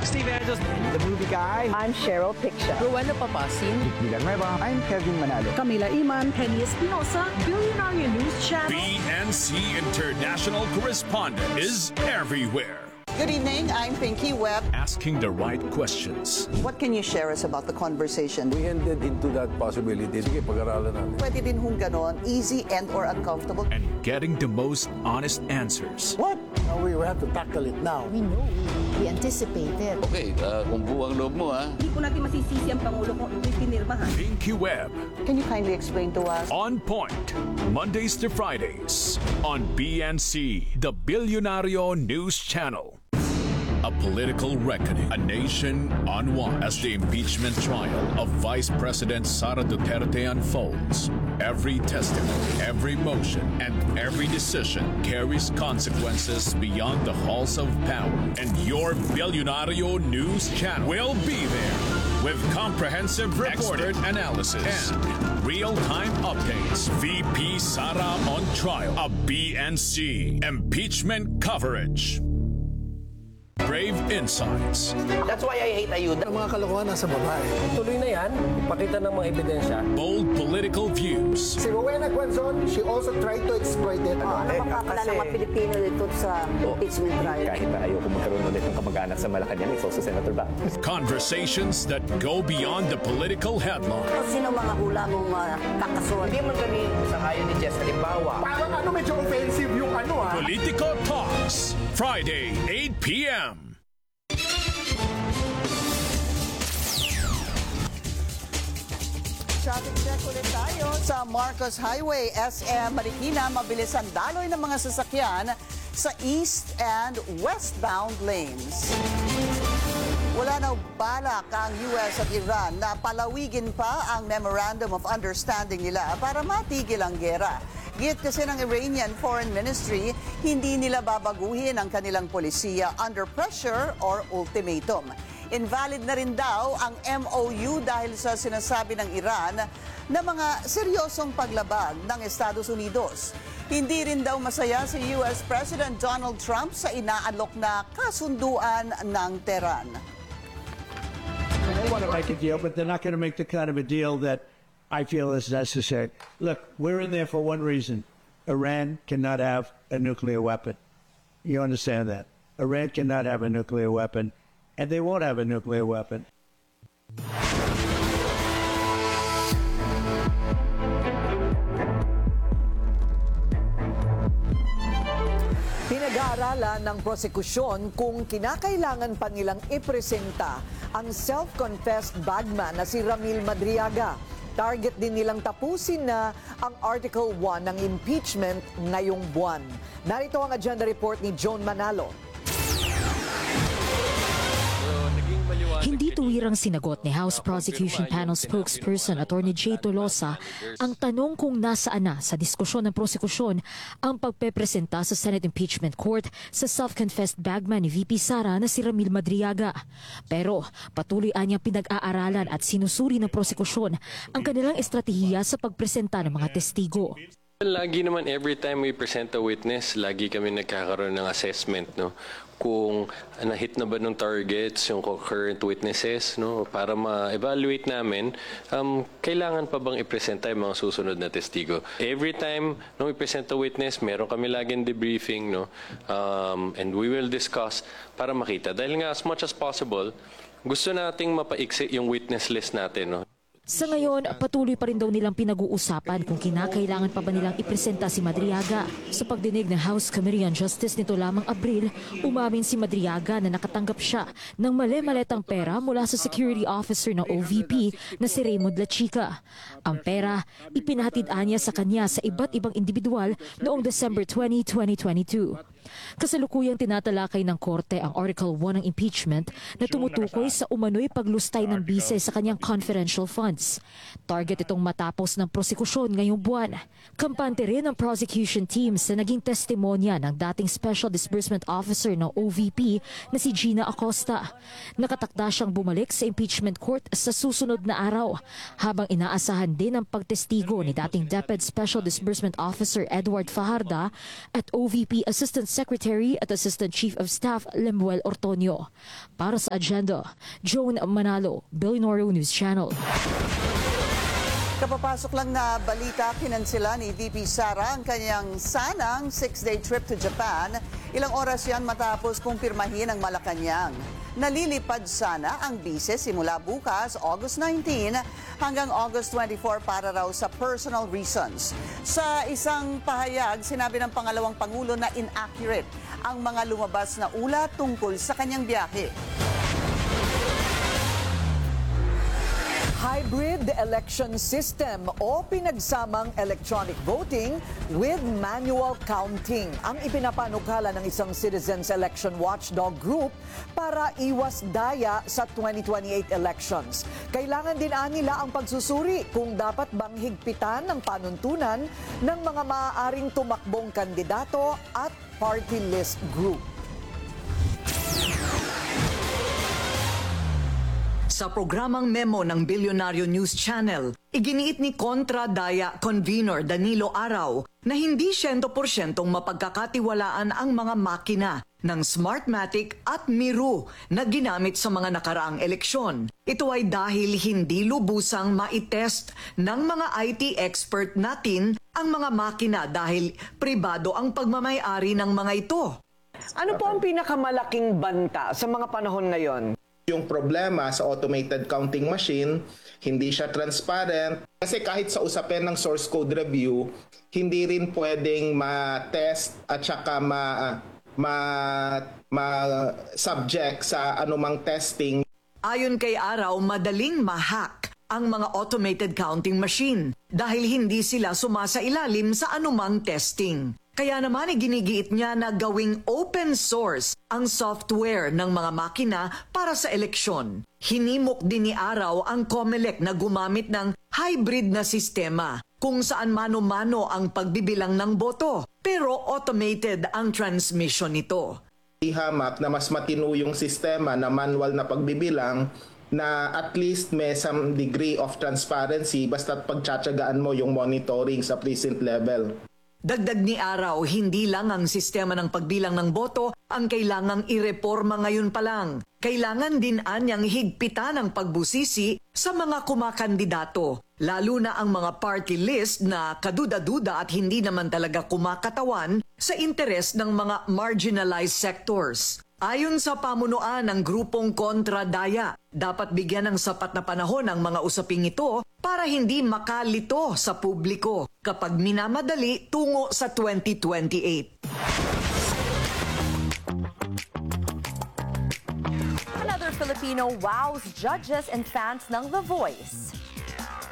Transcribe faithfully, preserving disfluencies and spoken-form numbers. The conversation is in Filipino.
Steve Angelos, the movie guy. I'm Cheryl Piccia. Rowena Papasin. Villanueva. I'm Kevin Manalo. Camila Iman. Penny Espinosa. Billionaire News Channel. B N C International Correspondent is everywhere. Good evening, I'm Pinky Webb. Asking the right questions. What can you share us about the conversation? We ended into that possibility. Sige, pag-aralan natin. Pwede din hong ganon, easy and or uncomfortable. And getting the most honest answers. What? Now we have to tackle it now. We know, we anticipated. Okay, uh, kung buwang loob mo, ha? Hindi po natin masisisi ang Pangulo kung ito'y pinirmahan. Pinky Webb. Can you kindly explain to us? On Point. Mondays to Fridays. On B N C, the Billionario News Channel. A political reckoning, a nation on one. As the impeachment trial of Vice President Sara Duterte unfolds, every testimony, every motion, and every decision carries consequences beyond the halls of power. And your Billionario News Channel will be there with comprehensive expert analysis and real-time updates. V P Sara on trial, a B N C impeachment coverage. Brave insights. That's why I hate ayuda. Ang mga kalokohan nasa babae. Tuloy na yan. Ipakita ng mga ebidensya. Bold political views. Si Rowena Quezon, she also tried to exploit it. Ano makakala ng mga Pilipino dito sa impeachment trial? Kahit na ayoko magkaroon ulit ng kamag-anak sa Malacanang, it's also Senator Bang. Conversations that go beyond the political headline. Sino mga hula mong uh, kakasuhan? Hindi man kami sangayon ni Jess. Halimbawa, Parang ano, medyo offensive yung ano, ha? Politico Talks, Friday, eight p m Traffic check ulit tayo sa Marcos Highway, S M Marikina. Mabilis ang daloy ng mga sasakyan sa east and westbound lanes. Wala na balak ang U S at Iran na palawigin pa ang Memorandum of Understanding nila para matigil ang gera. Git kasi ng Iranian Foreign Ministry, hindi nila babaguhin ang kanilang polisiya under pressure or ultimatum. Invalid na rin daw ang M O U dahil sa sinasabi ng Iran na mga seryosong paglabag ng Estados Unidos. Hindi rin daw masaya si U S President Donald Trump sa inaalok na kasunduan ng Tehran. They want to make a deal, but they're not going to make the kind of a deal that I feel is necessary. Look, we're in there for one reason. Iran cannot have a nuclear weapon. You understand that? Iran cannot have a nuclear weapon, and they won't have a nuclear weapon. Pinag-aaralan ng prosekusyon kung kinakailangan pa nilang ipresenta ang self-confessed bagman na si Ramil Madriaga. Target din nilang tapusin na ang Article one ng impeachment ngayong buwan. Narito ang agenda report ni John Manalo. Hindi tuwirang sinagot ni House Prosecution Panel spokesperson Attorney Jay Tolosa ang tanong kung nasaan na sa diskusyon ng prosekusyon ang pagpepresenta sa Senate Impeachment Court sa self-confessed bagman ni V P Sara na si Ramil Madriaga. Pero patuloy niyang pinag-aaralan at sinusuri ng prosekusyon ang kanilang estratehiya sa pagpresenta ng mga testigo. Lagi naman, every time we present a witness, lagi kami nagkakaroon ng assessment, no? Kung na-hit na ba ng targets, yung concurrent witnesses, no? Para ma-evaluate namin, um, kailangan pa bang i-presenta yung mga susunod na testigo. Every time no, we present a witness, meron kami laging debriefing, no? Um, and we will discuss para makita. Dahil nga, as much as possible, gusto nating mapaiksi yung witness list natin, no? Sa ngayon, patuloy pa rin daw nilang pinag-uusapan kung kinakailangan pa ba nilang ipresenta si Madriaga. Sa pagdinig ng House Committee on Justice nito lamang Abril, umamin si Madriaga na nakatanggap siya ng mali-maletang pera mula sa security officer ng O V P na si Raymond Lachica. Ang pera, ipinahatid niya sa kanya sa iba't ibang individual noong December twentieth, twenty twenty-two. Kasalukuyang tinatalakay ng korte ang Article one ng impeachment na tumutukoy sa umano'y paglustay ng bise sa kanyang confidential funds. Target itong matapos ng prosekusyon ngayong buwan. Kampante rin ang prosecution team sa naging testimonya ng dating Special Disbursement Officer ng O V P na si Gina Acosta. Nakatakda siyang bumalik sa impeachment court sa susunod na araw habang inaasahan din ang pagtestigo ni dating DepEd Special Disbursement Officer Edward Fajarda at O V P Assistant Health Secretary at Assistant Chief of Staff Lemuel Ortonio. Para sa Agenda, Joan Manalo, Billionario News Channel. Kapapasok lang na balita, kinansela ni V P Sara ang kanyang sanang six-day trip to Japan. Ilang oras yan matapos kumpirmahin ang Malacanang. Nalilipad sana ang bise simula bukas, August nineteenth, hanggang August twenty-fourth para raw sa personal reasons. Sa isang pahayag, sinabi ng pangalawang Pangulo na inaccurate ang mga lumabas na ulat tungkol sa kanyang biyahe. Hybrid election system o pinagsamang electronic voting with manual counting ang ipinapanukala ng isang Citizens Election Watchdog Group para iwas daya sa twenty twenty-eight elections. Kailangan din nila ang pagsusuri kung dapat bang higpitan ng panuntunan ng mga maaaring tumakbong kandidato at party list group. Sa programang Memo ng Billionario News Channel, iginiit ni Kontra Daya Convener Danilo Araw na hindi one hundred percent mapagkakatiwalaan ang mga makina ng Smartmatic at Miru na ginamit sa mga nakaraang eleksyon. Ito ay dahil hindi lubusang maitest ng mga I T expert natin ang mga makina dahil pribado ang pagmamayari ng mga ito. Ano po ang pinakamalaking banta sa mga panahon ngayon? Yung problema sa automated counting machine, hindi siya transparent. Kasi kahit sa usapin ng source code review, hindi rin pwedeng ma-test at saka ma, ma, ma subject sa anumang testing. Ayon kay Araw, madaling ma-hack ang mga automated counting machine dahil hindi sila sumasailalim sa anumang testing. Kaya naman iginigiit niya na gawing open source ang software ng mga makina para sa eleksyon. Hinimok din ni Araw ang COMELEC na gumamit ng hybrid na sistema kung saan mano-mano ang pagbibilang ng boto pero automated ang transmission nito. Ihamak na mas matino yung sistema na manual na pagbibilang na at least may some degree of transparency basta't pagtsatsagaan mo yung monitoring sa precinct level. Dagdag ni Araw, hindi lang ang sistema ng pagbilang ng boto ang kailangang ireporma ngayon pa lang. Kailangan din anyang higpitan ang pagbusisi sa mga kumakandidato, lalo na ang mga party list na kaduda-duda at hindi naman talaga kumakatawan sa interes ng mga marginalized sectors. Ayon sa pamunuan ng grupong Kontra Daya, dapat bigyan ng sapat na panahon ang mga usaping ito para hindi makalito sa publiko kapag minamadali tungo sa twenty twenty-eight. Another Filipino wows judges and fans ng The Voice.